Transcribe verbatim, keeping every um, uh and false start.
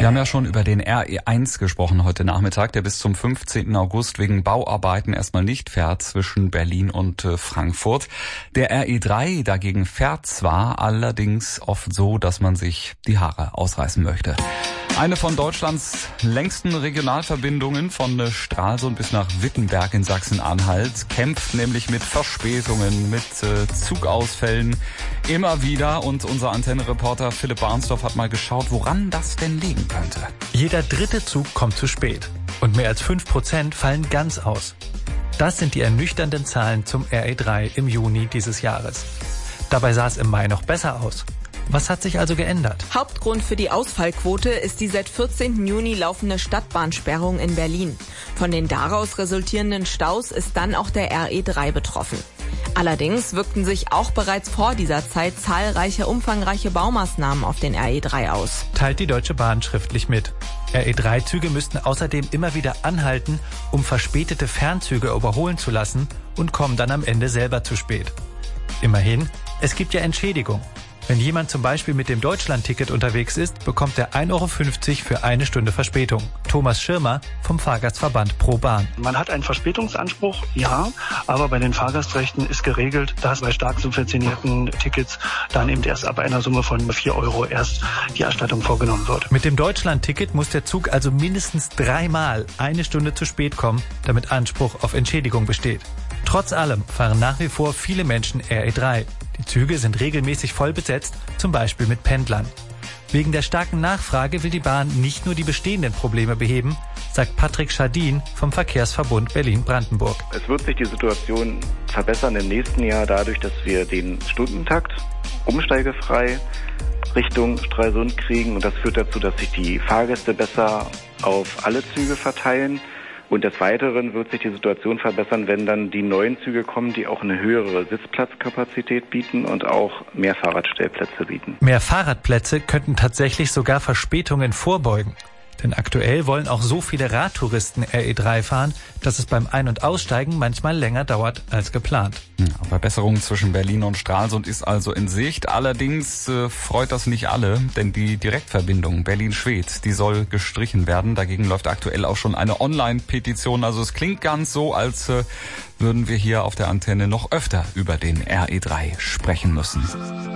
Wir haben ja schon über den R E eins gesprochen heute Nachmittag, der bis zum fünfzehnten August wegen Bauarbeiten erstmal nicht fährt zwischen Berlin und äh, Frankfurt. Der R E drei dagegen fährt zwar, allerdings oft so, dass man sich die Haare ausreißen möchte. Eine von Deutschlands längsten Regionalverbindungen von äh, Stralsund bis nach Wittenberg in Sachsen-Anhalt kämpft nämlich mit Verspätungen, mit äh, Zugausfällen immer wieder. Und unser Antenne-Reporter Philipp Barnsdorf hat mal geschaut, woran das denn liegen könnte. Jeder dritte Zug kommt zu spät und mehr als fünf Prozent fallen ganz aus. Das sind die ernüchternden Zahlen zum R E drei im Juni dieses Jahres. Dabei sah es im Mai noch besser aus. Was hat sich also geändert? Hauptgrund für die Ausfallquote ist die seit vierzehnten Juni laufende Stadtbahnsperrung in Berlin. Von den daraus resultierenden Staus ist dann auch der R E drei betroffen. Allerdings wirkten sich auch bereits vor dieser Zeit zahlreiche umfangreiche Baumaßnahmen auf den R E drei aus. Teilt die Deutsche Bahn schriftlich mit. R E drei Züge müssten außerdem immer wieder anhalten, um verspätete Fernzüge überholen zu lassen und kommen dann am Ende selber zu spät. Immerhin, es gibt ja Entschädigung. Wenn jemand zum Beispiel mit dem Deutschland-Ticket unterwegs ist, bekommt er ein Euro fünfzig für eine Stunde Verspätung. Thomas Schirmer vom Fahrgastverband Pro Bahn. Man hat einen Verspätungsanspruch, ja, aber bei den Fahrgastrechten ist geregelt, dass bei stark subventionierten Tickets dann eben erst ab einer Summe von vier Euro erst die Erstattung vorgenommen wird. Mit dem Deutschland-Ticket muss der Zug also mindestens dreimal eine Stunde zu spät kommen, damit Anspruch auf Entschädigung besteht. Trotz allem fahren nach wie vor viele Menschen R E drei. Die Züge sind regelmäßig voll besetzt, zum Beispiel mit Pendlern. Wegen der starken Nachfrage will die Bahn nicht nur die bestehenden Probleme beheben, sagt Patrick Schadin vom Verkehrsverbund Berlin-Brandenburg. Es wird sich die Situation verbessern im nächsten Jahr dadurch, dass wir den Stundentakt umsteigefrei Richtung Stralsund kriegen. Und das führt dazu, dass sich die Fahrgäste besser auf alle Züge verteilen. Und des Weiteren wird sich die Situation verbessern, wenn dann die neuen Züge kommen, die auch eine höhere Sitzplatzkapazität bieten und auch mehr Fahrradstellplätze bieten. Mehr Fahrradplätze könnten tatsächlich sogar Verspätungen vorbeugen. Denn aktuell wollen auch so viele Radtouristen R E drei fahren, dass es beim Ein- und Aussteigen manchmal länger dauert als geplant. Ja, Verbesserung zwischen Berlin und Stralsund ist also in Sicht. Allerdings äh, freut das nicht alle, denn die Direktverbindung Berlin-Schwedt, die soll gestrichen werden. Dagegen läuft aktuell auch schon eine Online-Petition. Also es klingt ganz so, als äh, würden wir hier auf der Antenne noch öfter über den R E drei sprechen müssen.